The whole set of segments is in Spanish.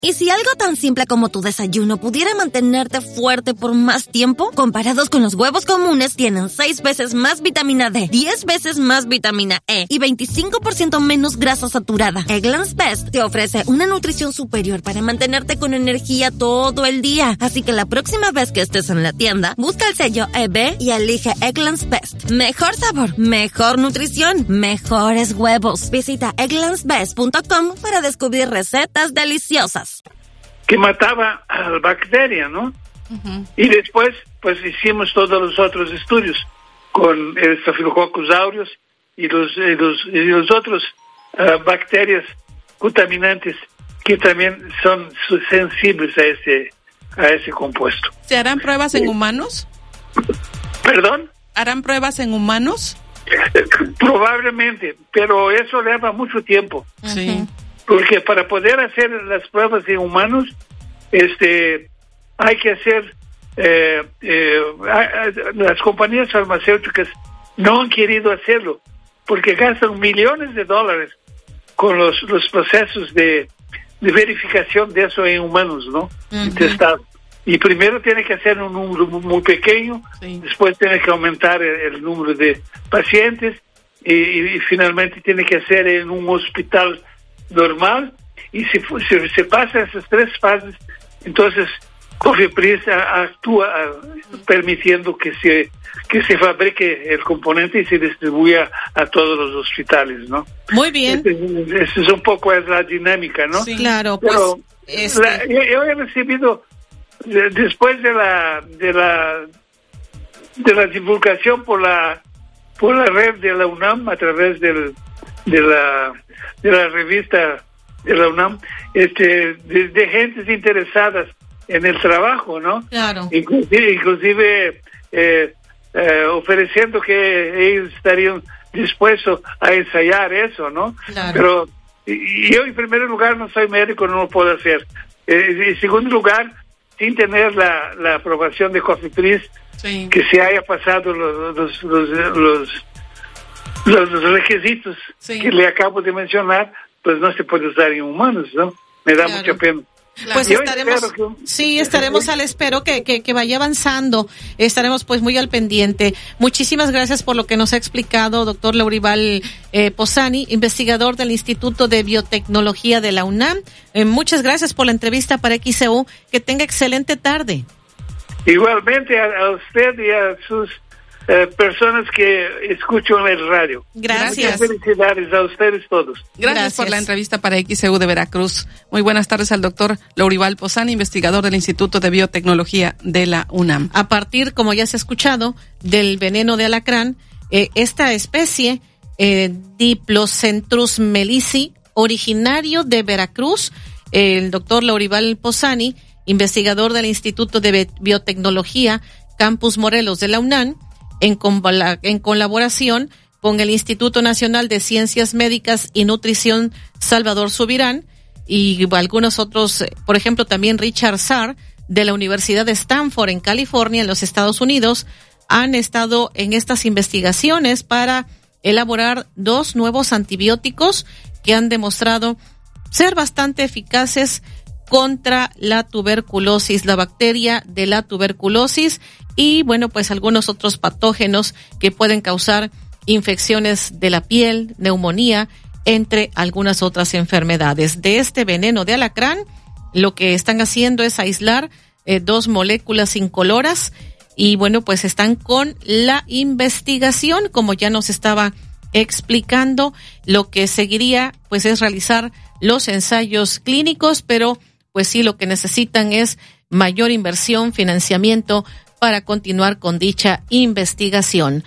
¿Y si algo tan simple como tu desayuno pudiera mantenerte fuerte por más tiempo? Comparados con los huevos comunes, tienen 6 veces más vitamina D, 10 veces más vitamina E y 25% menos grasa saturada. Eggland's Best te ofrece una nutrición superior para mantenerte con energía todo el día. Así que la próxima vez que estés en la tienda, busca el sello EB y elige Eggland's Best. Mejor sabor, mejor nutrición, mejores huevos. Visita egglandsbest.com para descubrir recetas deliciosas. Que mataba a la bacteria, ¿no? Uh-huh. Y después, pues hicimos todos los otros estudios con el Staphylococcus aureus y los otros bacterias contaminantes que también son sensibles a ese compuesto. ¿Se harán pruebas en humanos? ¿Perdón? ¿Harán pruebas en humanos? Probablemente, pero eso lleva mucho tiempo. Sí. Porque para poder hacer las pruebas en humanos, hay que hacer, las compañías farmacéuticas no han querido hacerlo, porque gastan millones de dólares con los procesos de verificación de eso en humanos, ¿no? Uh-huh. Testado. Y primero tiene que hacer un número muy pequeño, sí. Después tiene que aumentar el número de pacientes y finalmente tiene que hacer en un hospital normal, y si se pasa esas 3 fases, entonces COFEPRIS actúa permitiendo que se fabrique el componente y se distribuya a todos los hospitales, ¿no? Muy bien. Esa es un poco la dinámica, ¿no? Sí, claro. Pues, yo he recibido, después de la divulgación por la red de la UNAM a través de la revista de la UNAM, de gentes interesadas en el trabajo, ¿no? Claro. Inclusive ofreciendo que ellos estarían dispuestos a ensayar eso, ¿no? Claro. Pero yo en primer lugar no soy médico, no lo puedo hacer. En segundo lugar, sin tener la aprobación de COFEPRIS, sí, que se haya pasado los requisitos, sí, que le acabo de mencionar, pues no se puede usar en humanos, ¿no? Me da mucha pena. Pues estaremos al espero que vaya avanzando, estaremos pues muy al pendiente. Muchísimas gracias por lo que nos ha explicado doctor Laurival Posani, investigador del Instituto de Biotecnología de la UNAM. Muchas gracias por la entrevista para XEU, que tenga excelente tarde. Igualmente a usted y a sus personas que escuchan el radio. Gracias. Muchas felicidades a ustedes todos. Gracias por la entrevista para XEU de Veracruz. Muy buenas tardes al doctor Laurival Posani, investigador del Instituto de Biotecnología de la UNAM. A partir, como ya se ha escuchado, del veneno de alacrán, esta especie, Diplocentrus melisi, originario de Veracruz, el doctor Laurival Posani, investigador del Instituto de Biotecnología Campus Morelos de la UNAM, en colaboración con el Instituto Nacional de Ciencias Médicas y Nutrición Salvador Subirán y algunos otros, por ejemplo también Richard Sarr de la Universidad de Stanford en California, en los Estados Unidos, han estado en estas investigaciones para elaborar 2 nuevos antibióticos que han demostrado ser bastante eficaces contra la tuberculosis, la bacteria de la tuberculosis y, bueno, pues algunos otros patógenos que pueden causar infecciones de la piel, neumonía, entre algunas otras enfermedades. De este veneno de alacrán, lo que están haciendo es aislar 2 moléculas incoloras y, bueno, pues están con la investigación, como ya nos estaba explicando. Lo que seguiría, pues, es realizar los ensayos clínicos, pero pues sí, lo que necesitan es mayor inversión, financiamiento para continuar con dicha investigación.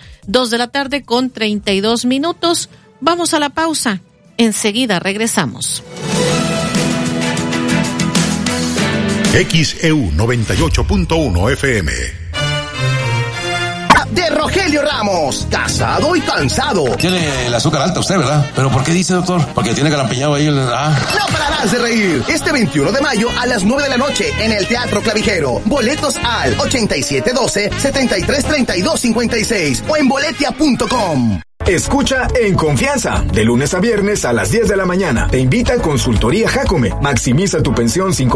2:32 p.m. Vamos a la pausa. Enseguida regresamos. XEU 98.1 FM. De Rogelio Ramos, casado y cansado. Tiene el azúcar alta usted, ¿verdad? ¿Pero por qué dice, doctor? Porque tiene carampeñado ahí el... No pararás de reír. Este 21 de mayo a las 9 de la noche en el Teatro Clavijero. Boletos al 8712-733256 o en boletia.com. Escucha En Confianza, de lunes a viernes a las 10 de la mañana. Te invita a Consultoría Jacome. Maximiza tu pensión sin